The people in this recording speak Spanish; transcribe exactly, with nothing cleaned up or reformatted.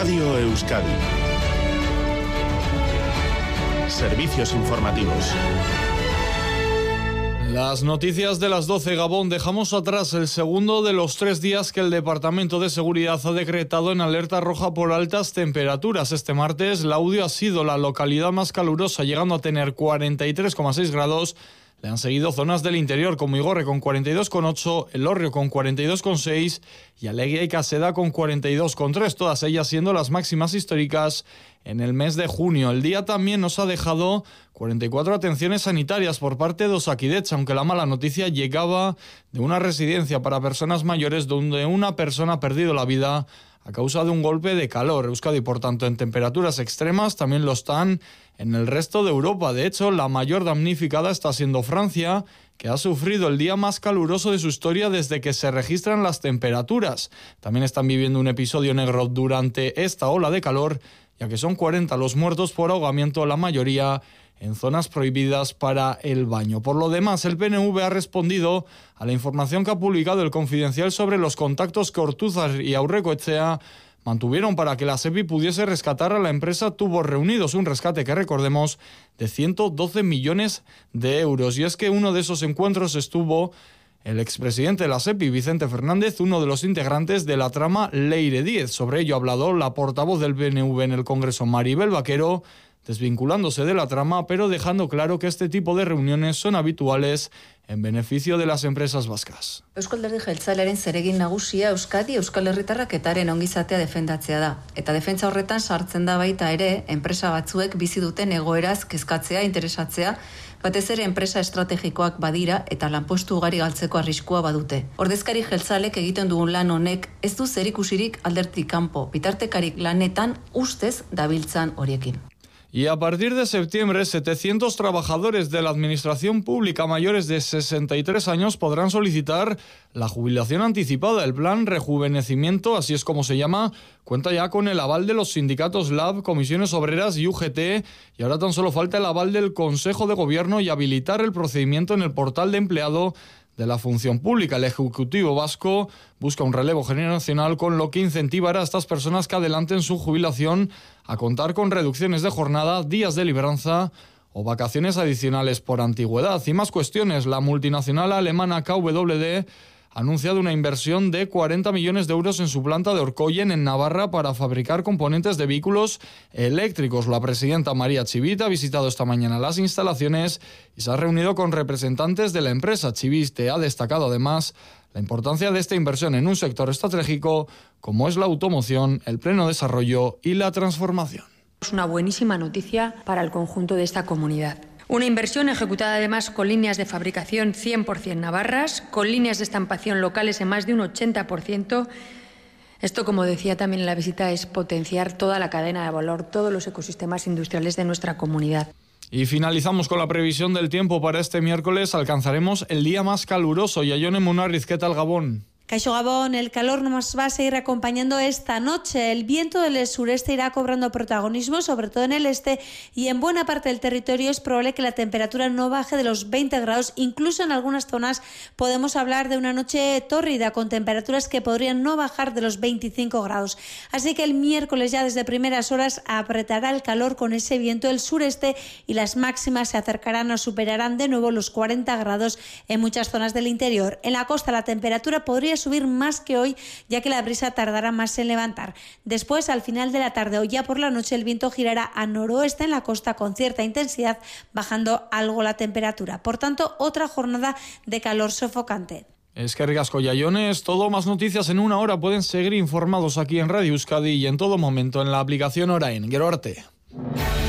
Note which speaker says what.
Speaker 1: Radio Euskadi. Servicios informativos.
Speaker 2: Las noticias de las doce, Gabón. Dejamos atrás el segundo de los tres días que el Departamento de Seguridad ha decretado en alerta roja por altas temperaturas. Este martes, Laudio ha sido la localidad más calurosa, llegando a tener cuarenta y tres coma seis grados. Le han seguido zonas del interior como Igorre con cuarenta y dos coma ocho, Elorrio con cuarenta y dos coma seis y Aleguía y Caseda con cuarenta y dos coma tres, todas ellas siendo las máximas históricas en el mes de junio. El día también nos ha dejado cuarenta y cuatro atenciones sanitarias por parte de Osakidetza, aunque la mala noticia llegaba de una residencia para personas mayores donde una persona ha perdido la vida a causa de un golpe de calor. Euskadi, por tanto, en temperaturas extremas también lo están en el resto de Europa. De hecho, la mayor damnificada está siendo Francia, que ha sufrido el día más caluroso de su historia desde que se registran las temperaturas. También están viviendo un episodio negro durante esta ola de calor, ya que son cuarenta los muertos por ahogamiento, la mayoría en zonas prohibidas para el baño. Por lo demás, el P N V ha respondido a la información que ha publicado el Confidencial sobre los contactos que Ortuzar y Aurrekoetxea mantuvieron para que la SEPI pudiese rescatar a la empresa Tubos Reunidos, un rescate que, recordemos, de ciento doce millones de euros. Y es que uno de esos encuentros estuvo el expresidente de la SEPI, Vicente Fernández, uno de los integrantes de la trama Leire diez. Sobre ello ha hablado la portavoz del P N V en el Congreso, Maribel Vaquero, desvinculándose de la trama, pero dejando claro que este tipo de reuniones son habituales en beneficio de las empresas vascas.
Speaker 3: Eusko Alderdi Jeltzalearen zeregin nagusia Euskadi Euskal Herritarrak etaren ongizatea defendatzea da. Eta defentsa horretan sartzen da baita ere, enpresa batzuek bizi duten egoeraz kezkatzea, interesatzea, batez ere enpresa estrategikoak badira eta lanpostu ugari galtzeko arriskua badute. Ordezkari jeltzalek egiten dugun lan honek ez du zerikusirik alderdi kanpo, bitartekarik lanetan ustez dabiltzan horiekin.
Speaker 2: Y a partir de septiembre, setecientos trabajadores de la Administración Pública mayores de sesenta y tres años podrán solicitar la jubilación anticipada. El plan Rejuvenecimiento, así es como se llama, cuenta ya con el aval de los sindicatos L A B, Comisiones Obreras y U G T, y ahora tan solo falta el aval del Consejo de Gobierno y habilitar el procedimiento en el portal de empleado de la función pública. El Ejecutivo vasco busca un relevo generacional, con lo que incentivará a estas personas que adelanten su jubilación a contar con reducciones de jornada, días de libranza o vacaciones adicionales por antigüedad. Y más cuestiones. La multinacional alemana K W D ha anunciado una inversión de cuarenta millones de euros en su planta de Orkoyen, en Navarra, para fabricar componentes de vehículos eléctricos. La presidenta María Chivite ha visitado esta mañana las instalaciones y se ha reunido con representantes de la empresa. Chivite ha destacado además la importancia de esta inversión en un sector estratégico como es la automoción, el pleno desarrollo y la transformación.
Speaker 4: Es una buenísima noticia para el conjunto de esta comunidad. Una inversión ejecutada además con líneas de fabricación cien por ciento navarras, con líneas de estampación locales en más de un ochenta por ciento. Esto, como decía también en la visita, es potenciar toda la cadena de valor, todos los ecosistemas industriales de nuestra comunidad.
Speaker 2: Y finalizamos con la previsión del tiempo para este miércoles. Alcanzaremos el día más caluroso. Yaione Munarriz, ¿qué tal, Gabón?
Speaker 5: Caixo Gabón, el calor nos va a seguir acompañando esta noche. El viento del sureste irá cobrando protagonismo, sobre todo en el este, y en buena parte del territorio es probable que la temperatura no baje de los veinte grados. Incluso en algunas zonas podemos hablar de una noche tórrida, con temperaturas que podrían no bajar de los veinticinco grados. Así que el miércoles, ya desde primeras horas, apretará el calor con ese viento del sureste y las máximas se acercarán o superarán de nuevo los cuarenta grados en muchas zonas del interior. En la costa la temperatura podría subir más que hoy, ya que la brisa tardará más en levantar. Después, al final de la tarde o ya por la noche, el viento girará a noroeste en la costa con cierta intensidad, bajando algo la temperatura. Por tanto, otra jornada de calor sofocante.
Speaker 2: Es que ricasco, Yaione, es todo. Más noticias en una hora. Pueden seguir informados aquí en Radio Euskadi y en todo momento en la aplicación Orain. Gero arte.